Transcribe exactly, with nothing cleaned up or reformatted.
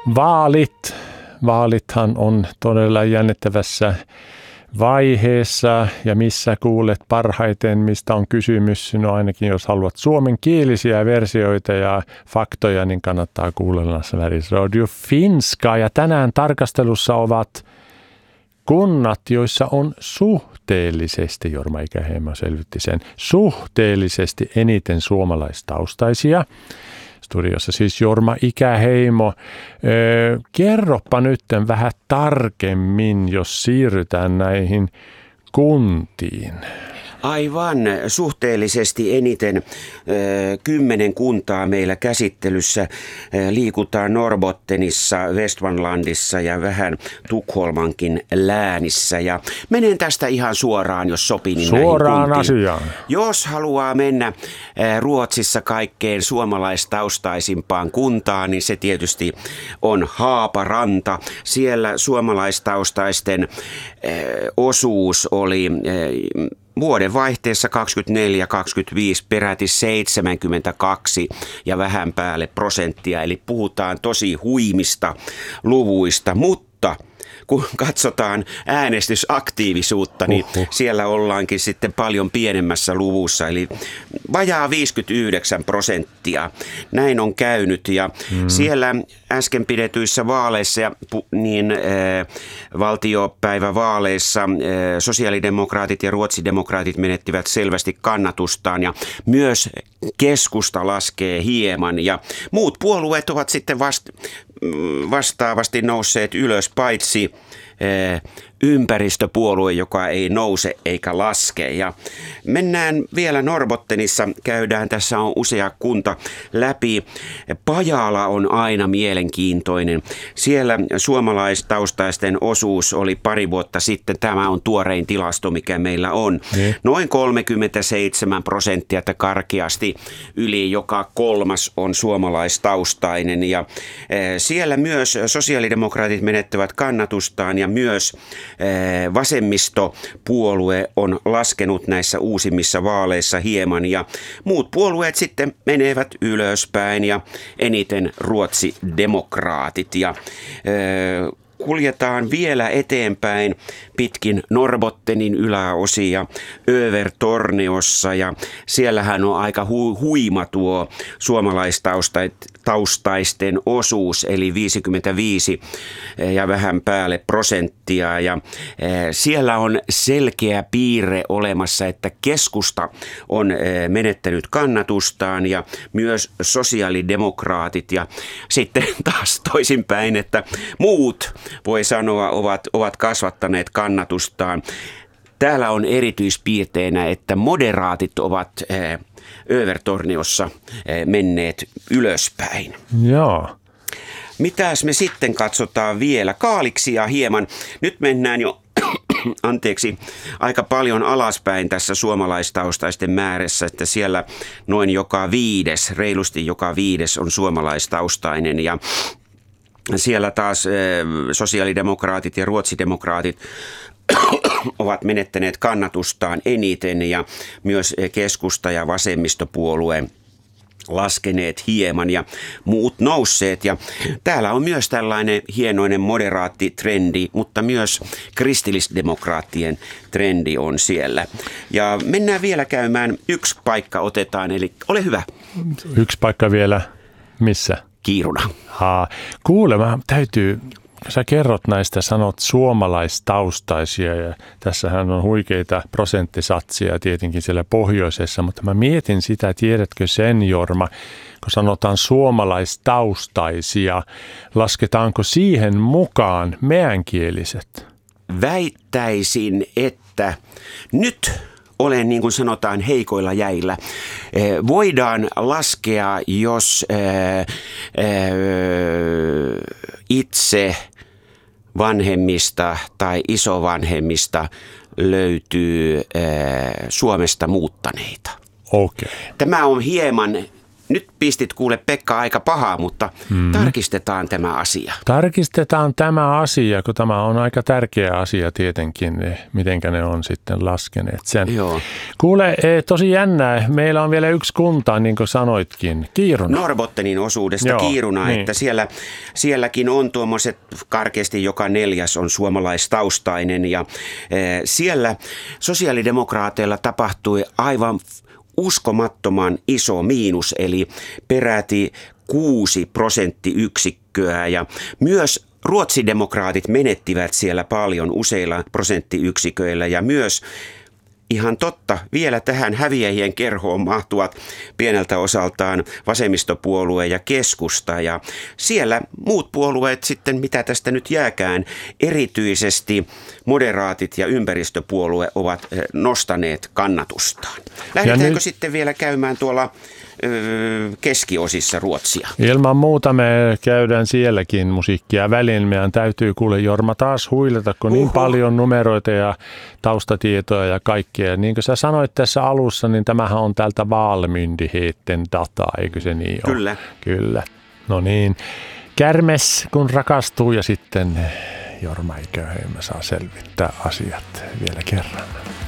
Vaalit. Vaalithan on todella jännittävässä vaiheessa ja missä kuulet parhaiten, mistä on kysymys. No ainakin jos haluat suomenkielisiä versioita ja faktoja, niin kannattaa kuunnella Sveriges Radio Finska. Ja tänään tarkastelussa ovat kunnat, joissa on suhteellisesti, Jorma Ikäheimo selvitti sen, suhteellisesti eniten suomalaistaustaisia. Studiossa siis Jorma Ikäheimo. Öö, kerropa nyt vähän tarkemmin, jos siirrytään näihin kuntiin. Aivan, suhteellisesti eniten kymmenen kuntaa meillä käsittelyssä. Liikutaan Norrbottenissa, Västmanlandissa ja vähän Tukholmankin läänissä. Ja menen tästä ihan suoraan, jos sopii, niin suoraan asiaan. Jos haluaa mennä Ruotsissa kaikkein suomalaistaustaisimpaan kuntaan, niin se tietysti on Haaparanta. Siellä suomalaistaustaisten osuus oli vuoden vaihteessa kaksikymmentäneljä kaksikymmentäviisi peräti seitsemänkymmentäkaksi ja vähän päälle prosenttia. Eli puhutaan tosi huimista luvuista, mutta kun katsotaan äänestysaktiivisuutta, niin uh-huh. siellä ollaankin sitten paljon pienemmässä luvussa, eli vajaa viisikymmentäyhdeksän prosenttia. Näin on käynyt, ja mm. siellä äsken pidetyissä vaaleissa, ja niin äh, valtiopäivävaaleissa äh, sosiaalidemokraatit ja ruotsidemokraatit menettivät selvästi kannatustaan, ja myös keskusta laskee hieman, ja muut puolueet ovat sitten vasta vastaavasti nousseet ylös, paitsi ympäristöpuolue, joka ei nouse eikä laske. Ja mennään vielä Norrbottenissa, käydään, tässä on usea kunta läpi. Pajala on aina mielenkiintoinen. Siellä suomalaistaustaisten osuus oli pari vuotta sitten, tämä on tuorein tilasto, mikä meillä on, ne. noin kolmekymmentäseitsemän prosenttia, että karkeasti yli joka kolmas on suomalaistaustainen. Ja siellä myös sosiaalidemokraatit menettävät kannatustaan ja myös vasemmistopuolue on laskenut näissä uusimmissa vaaleissa hieman ja muut puolueet sitten menevät ylöspäin ja eniten ruotsidemokraatit ja kuljetaan vielä eteenpäin pitkin Norrbottenin yläosia Övertorneossa ja siellähän on aika hu- huima tuo suomalaistaustaisten osuus eli viisikymmentäviisi ja vähän päälle prosenttia ja siellä on selkeä piirre olemassa, että keskusta on menettänyt kannatustaan ja myös sosiaalidemokraatit ja sitten taas toisinpäin, että muut voi sanoa, ovat, ovat kasvattaneet kannatustaan. Täällä on erityispiirteinä, että moderaatit ovat äh, Övertorneossa äh, menneet ylöspäin. Joo. Mitäs me sitten katsotaan vielä? Kaaliksia hieman. Nyt mennään jo anteeksi, aika paljon alaspäin tässä suomalaistaustaisten määrässä, että siellä noin joka viides, reilusti joka viides on suomalaistaustainen ja siellä taas sosiaalidemokraatit ja ruotsidemokraatit ovat menettäneet kannatustaan eniten ja myös keskusta ja vasemmistopuolue laskeneet hieman ja muut nousseet. Ja täällä on myös tällainen hienoinen moderaatti trendi, mutta myös kristillisdemokraattien trendi on siellä. Ja mennään vielä käymään, yksi paikka otetaan, eli ole hyvä. Yksi paikka vielä, missä? Kiiruna. Haa. Kuule, mä täytyy, sä kerrot näistä, sanot suomalaistaustaisia ja tässähän on huikeita prosenttisatsia tietenkin siellä pohjoisessa, mutta mä mietin sitä, tiedätkö sen Jorma, kun sanotaan suomalaistaustaisia, lasketaanko siihen mukaan meänkieliset? Väittäisin, että nyt olen, niin kuin sanotaan, heikoilla jäillä. Voidaan laskea, jos itse vanhemmista tai isovanhemmista löytyy Suomesta muuttaneita. Okay. Tämä on hieman nyt pistit kuule Pekka aika pahaa, mutta mm. tarkistetaan tämä asia. Tarkistetaan tämä asia, kun tämä on aika tärkeä asia tietenkin, mitenkä ne on sitten laskeneet sen. Joo. Kuule, tosi jännää. Meillä on vielä yksi kunta, niin kuin sanoitkin, Kiiruna. Norrbottenin osuudesta Joo, Kiiruna, niin. että siellä, sielläkin on tuommoiset karkeasti joka neljäs on suomalaistaustainen ja e, siellä sosiaalidemokraateilla tapahtui aivan uskomattoman iso miinus, eli peräti kuusi prosenttiyksikköä ja myös ruotsidemokraatit menettivät siellä paljon useilla prosenttiyksiköillä ja myös ihan totta, vielä tähän häviäjien kerhoon mahtuvat pieneltä osaltaan vasemmistopuolue ja keskusta ja siellä muut puolueet sitten, mitä tästä nyt jääkään, erityisesti moderaatit ja ympäristöpuolue ovat nostaneet kannatustaan. Lähdetäänkö nyt sitten vielä käymään tuolla keskiosissa Ruotsia? Ilman muuta me käydään sielläkin musiikkia väliin. Meidän täytyy kuule Jorma taas huilata, kun niin Uhu. paljon numeroita ja taustatietoja ja kaikkea. Niin kuin sä sanoit tässä alussa, niin tämähän on täältä Valmyndigheten dataa, eikö se niin ole? Kyllä. Kyllä. No niin. Kärmes kun rakastuu ja sitten Jorma eiköhän me saa selvittää asiat vielä kerran.